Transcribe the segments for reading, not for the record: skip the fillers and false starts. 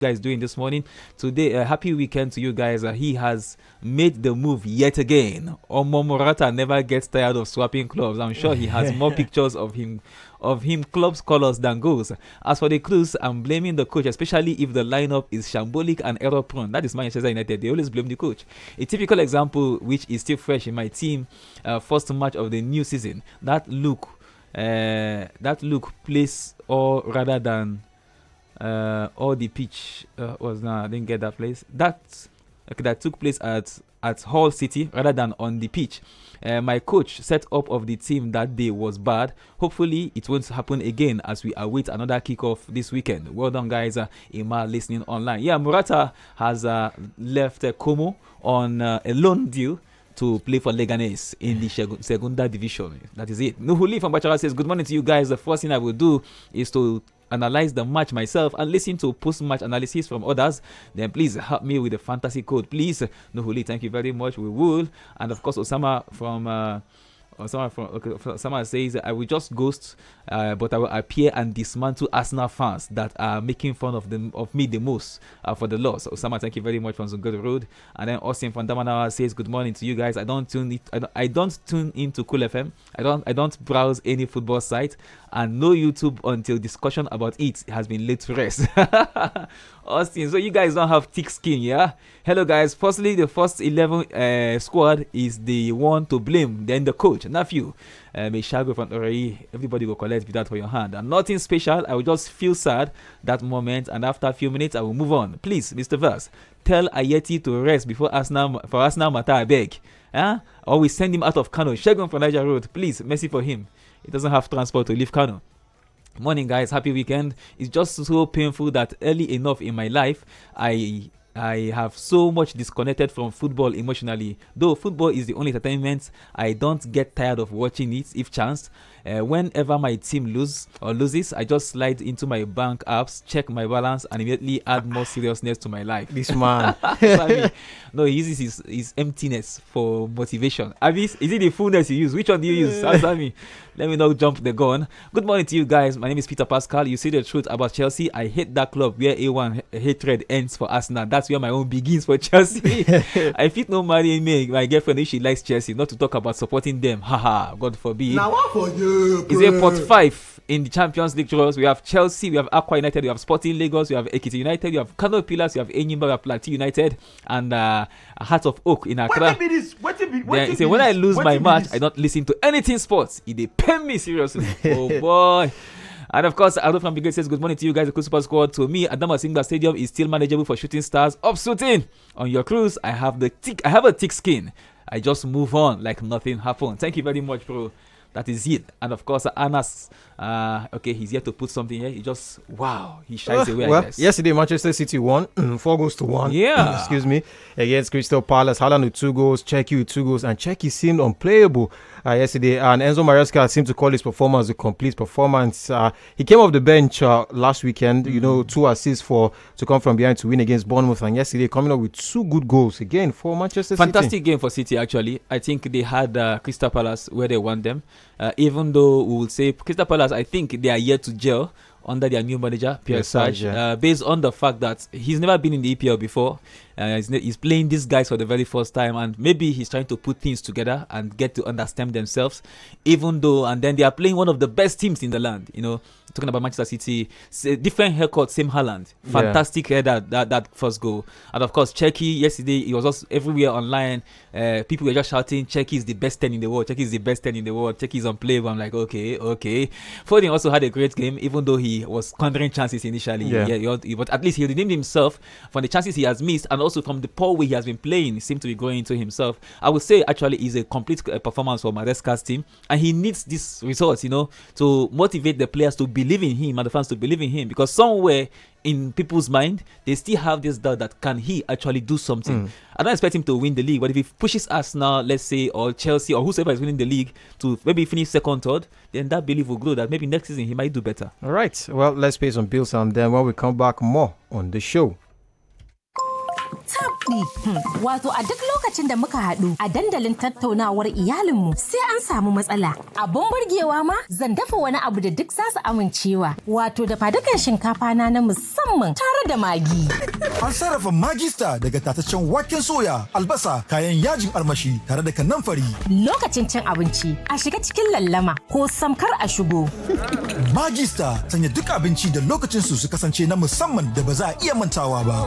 guys doing this morning? Today, happy weekend to you guys. He has made the move yet again. Omo Morata never gets tired of swapping clubs. I'm sure he has more pictures of him club's colors than goals. As for the clues, I'm blaming the coach, especially if the lineup is shambolic and error prone. That is Manchester United. They always blame the coach. A typical example, which is still fresh in my team, first match of the new season. That look plays or rather than all the pitch I didn't get that place. That took place at Hull City rather than on the pitch. My coach set up of the team that day was bad. Hopefully it won't happen again as we await another kickoff this weekend. Well done, guys. Ima listening online. Yeah, Morata has left Como on a loan deal to play for Leganes in the Segunda Division. That is it. Nuhuli from Bachara says, good morning to you guys. The first thing I will do is to analyze the match myself and listen to post-match analysis from others. Then please help me with the fantasy code, please. Nuhuli, thank you very much. We will. And of course, Osama says, I will just ghost, but I will appear and dismantle Arsenal fans that are making fun of me the most for the loss. Osama, thank you very much from Zungodo Road. And then Austin from Damanawa says, good morning to you guys. I don't tune into Cool FM. I don't browse any football site and no YouTube until discussion about it has been laid to rest. Austin, so you guys don't have thick skin, yeah? Hello guys, firstly the first 11 squad is the one to blame, then the coach, not you. Meshago from Orei, everybody go collect with that for your hand. And nothing special, I will just feel sad that moment and after a few minutes I will move on. Please, Mr. Verse, tell Ayeti to rest before Arsenal matter, I beg. Or we send him out of Kano. Shagun from Niger Road, please, mercy for him. He doesn't have transport to leave Kano. Morning guys, happy weekend. It's just so painful that early enough in my life I have so much disconnected from football emotionally. Though football is the only entertainment, I don't get tired of watching it if chanced. Whenever my team loses, I just slide into my bank apps, check my balance, and immediately add more seriousness to my life. This man. No, he uses his emptiness for motivation. Avis, is it the fullness you use? Which one do you use? Answer me. Let me not jump the gun. Good morning to you guys. My name is Peter Pascal. You see the truth about Chelsea. I hate that club where A1 hatred ends for Arsenal. That's where my own begins for Chelsea. I fit no marry my girlfriend if she likes Chelsea, not to talk about supporting them. Haha, God forbid. Now what for you? Is it pot 5 in the Champions League draws? We have Chelsea, we have Aqua United, we have Sporting Lagos, we have Ekiti United, we have Kano Pillars, we have Enyimba, we have Plateau United, and Heart of Oak in Accra. When I lose my match, I don't listen to anything sports. It depends me seriously. Oh boy. And of course, Aldo from Brigade says, good morning to you guys, the Cool Super Squad. To me, Adama Singa Stadium is still manageable for Shooting Stars. Up shooting! On your cruise, I have a thick skin. I just move on like nothing happened. Thank you very much, bro. That is it. And of course, Anas, he's here to put something here. He just, he shines away, I guess. Yesterday, Manchester City won 4-1. Yeah. Excuse me. Against Crystal Palace. Haaland with 2 goals, Cherki with 2 goals, and Cherki seemed unplayable yesterday. And Enzo Maresca seemed to call his performance a complete performance. He came off the bench last weekend, 2 assists to come from behind to win against Bournemouth. And yesterday, coming up with 2 good goals again for Manchester City. Fantastic game for City, actually. I think they had Crystal Palace where they won them. Even though we would say Crystal Palace, I think they are yet to gel under their new manager, Pierre Sage, based on the fact that he's never been in the EPL before. He's playing these guys for the very first time, and maybe he's trying to put things together and get to understand themselves. And then they are playing one of the best teams in the land. Talking about Manchester City, different haircut, same Haaland. Fantastic header, that first goal. And of course, Cherki, yesterday, he was also everywhere online. People were just shouting, Cherki is the best 10 in the world. Cherki is the best 10 in the world. Cherki is unplayable. I'm like, okay. Foden also had a great game, even though he was squandering chances initially. But at least he redeemed himself from the chances he has missed, and also from the poor way he has been playing. He seemed to be growing into himself. I would say, actually, it's a complete performance for Maresca's team, and he needs these results, to motivate the players to believe in him and the fans to believe in him, because somewhere in people's mind they still have this doubt that can he actually do something. I don't expect him to win the league, but if he pushes Arsenal, let's say, or Chelsea, or whoever is winning the league, to maybe finish second, third, then that belief will grow that maybe next season he might do better. All right, well, let's pay some bills, and then when we come back, more on the show. Tabdi. Wato a duk lokacin da muka haɗu a dandalin tattaunawar iyalinmu sai an samu matsala. Abun burgewa ma zan dafa wani abu da duk za su amincewa. Wato da fadukan shinkafa na musamman tare da magi. An sarrafa magista daga tataccen waken soya, albasa, kayan yajin armashi tare da kanamfari. Lokacin cin abinci a shiga cikin lallama ko samkar a shigo. Magista sanya duk abinci da lokacin su kasance na musamman da ba za a iya mantawa ba.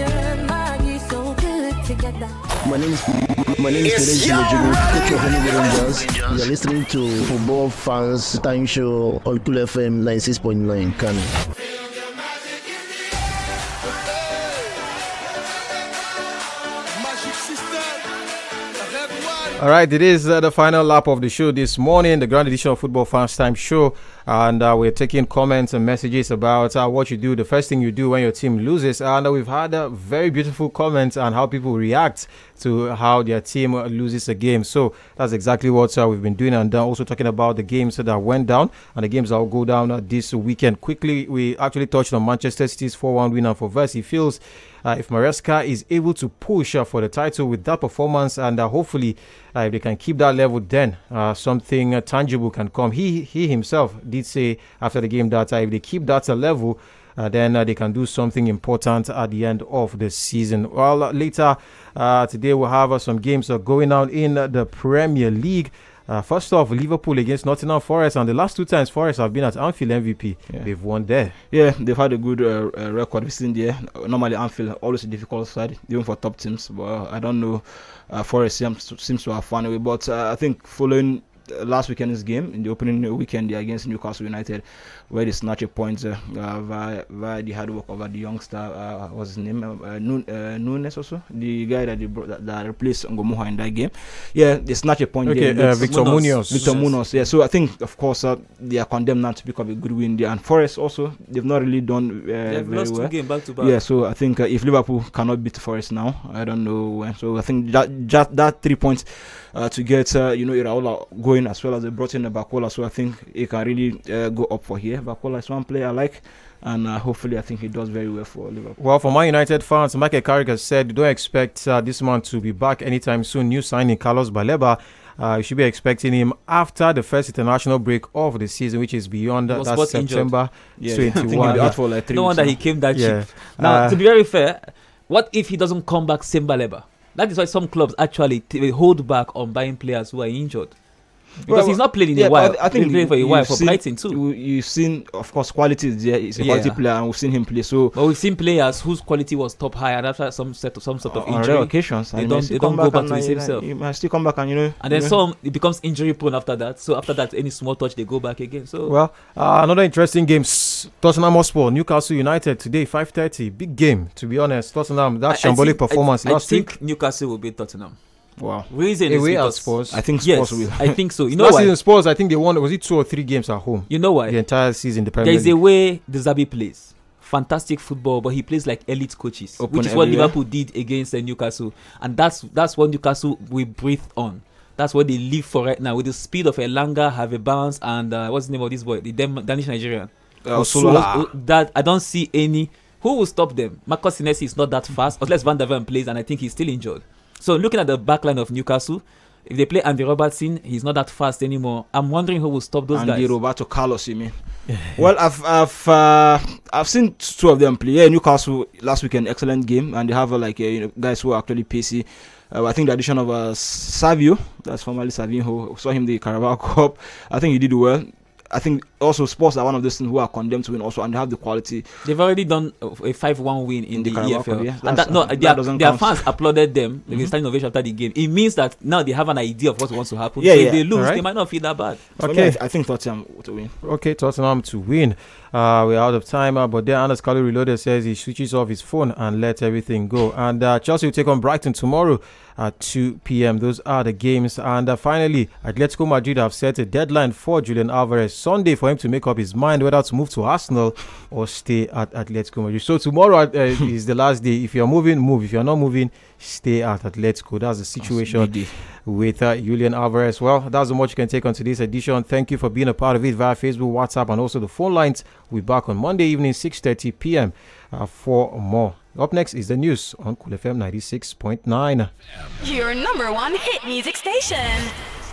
My name is Terence Mojugu, coach of Honey Rangers. You are listening to Football Fans Time Show on Cool FM 96.9 Kano. All right, it is the final lap of the show this morning, the grand edition of Football Fans Time Show, and we're taking comments and messages about what you do, the first thing you do when your team loses, and we've had very beautiful comments on how people react to how their team loses a game. So that's exactly what we've been doing, and also talking about the games that went down and the games that will go down this weekend. Quickly, we actually touched on Manchester City's 4-1 win, and for Verse, he feels if Maresca is able to push for the title with that performance, and hopefully if they can keep that level, then something tangible can come. He himself did say after the game that if they keep that level, then they can do something important at the end of the season. Well, later today we'll have some games going on in the Premier League. First off, Liverpool against Nottingham Forest, and the last two times Forest have been at Anfield MVP, they've won there. Yeah, they've had a good record. We've seen there. Normally Anfield always a difficult side, even for top teams. But I don't know. Forest seems to have found a way. But I think following last weekend's game in the opening weekend against Newcastle United, where they snatched a point via the hard work of the youngster, what's his name, Nunes also, the guy that they brought that replaced Ngomuha in that game. Yeah, they snatched a point. Okay, Victor Munoz. Yeah, so I think of course they are condemned now to pick up a good win there. And Forest also, they've not really done they've very lost well. 2 games back to back. Yeah, so I think if Liverpool cannot beat Forest now, I don't know when. So I think that 3 points to get Iraola going, as well as they brought in Bakola, so I think it can really go up for here. Bakola is one player I like, and hopefully I think he does very well for Liverpool. Well, for Man United fans, Michael Carrick has said don't expect this man to be back anytime soon. New signing Carlos Baleba. You should be expecting him after the first international break of the season, which is beyond that September 21. Out for like 3 no weeks wonder now. he came that cheap. Now, to be very fair, what if he doesn't come back same Baleba? That is why some clubs actually hold back on buying players who are injured. Because he's not playing in a while. I think he's playing for a while for Brighton too. You've seen, of course, quality is there. He's a quality player, and we've seen him play. So, but we've seen players whose quality was top high, and after some sort of injury, on occasions, they don't go back to the same self. He might still come back, and and then some it becomes injury prone after that. So after that, any small touch, they go back again. So well, another interesting game: Tottenham Hotspur, Newcastle United today, 5:30. Big game, to be honest. Tottenham, that shambolic performance last week. I think Newcastle will beat Tottenham. Wow. Reason is because Spurs. I think Spurs will. I think so. You know last why? season Spurs, I think they won. Was it 2 or 3 games at home? You know why? The entire season, the Premier There is League. a way the Zabi plays. Fantastic football, but he plays like elite coaches, Open which is what everywhere. Liverpool did against Newcastle, and that's what Newcastle will breathe on. That's what they live for right now. With the speed of Elanga, have a bounce, and what's the name of this boy? The Danish Nigerian. That I don't see any. Who will stop them? Marcos Senesi is not that fast, unless Van der Ven plays, and I think he's still injured. So looking at the backline of Newcastle, if they play Andy Robertson, he's not that fast anymore. I'm wondering who will stop those guys. Andy Roberto Carlos, you mean? Well, I've seen 2 of them play. Yeah, Newcastle last weekend, excellent game, and they have guys who are actually pacey. I think the addition of Savio, that's formerly Savinho, saw him the Carabao Cup. I think he did well. I think also Spurs are one of those teams who are condemned to win also, and they have the quality. They've already done a 5-1 win in the Carabao EFL, Cup, yeah. And their fans applauded them. They standing ovation after the game. It means that now they have an idea of what wants to happen. Yeah, so if they lose, right. they might not feel that bad. Okay, I think Tottenham to win. Okay, Tottenham to win. We're out of time, but then Anders Carlo Reloaded says he switches off his phone and lets everything go. And Chelsea will take on Brighton tomorrow at 2 p.m. Those are the games. And finally, Atletico Madrid have set a deadline for Julian Alvarez Sunday for him to make up his mind whether to move to Arsenal or stay at Atletico Madrid. So tomorrow is the last day. If you're moving, move. If you're not moving, stay at Atletico. That's the situation with Julian Alvarez. Well, that's the much you can take on today's edition. Thank you for being a part of it via Facebook, WhatsApp, and also the phone lines. We'll be back on Monday evening, 6:30 p.m. For more. Up next is the news on Cool FM 96.9. Your number one hit music station.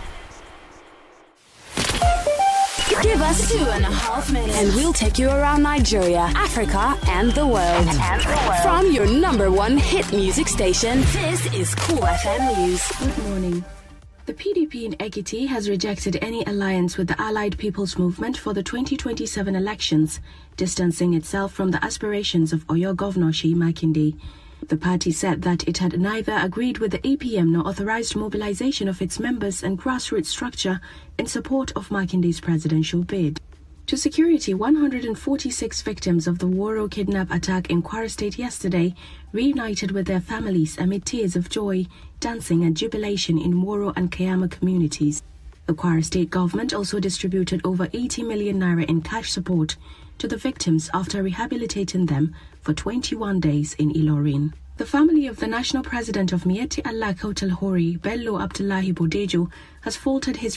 Give us 2.5 minutes and we'll take you around Nigeria, Africa, and the world. From your number one hit music station, this is Cool FM News. Good morning. The PDP in Ekiti has rejected any alliance with the Allied People's Movement for the 2027 elections, distancing itself from the aspirations of Oyo Governor Seyi Makinde. The party said that it had neither agreed with the APM nor authorized mobilization of its members and grassroots structure in support of Makinde's presidential bid. To security, 146 victims of the Woro kidnap attack in Kwara State yesterday reunited with their families amid tears of joy, dancing and jubilation in Woro and Kayama communities. The Kwara State government also distributed over 80 million naira in cash support to the victims after rehabilitating them for 21 days in Ilorin. The family of the national president of Miyetti Allah Kautal Hori, Bello Abdullahi Bodejo, has faltered his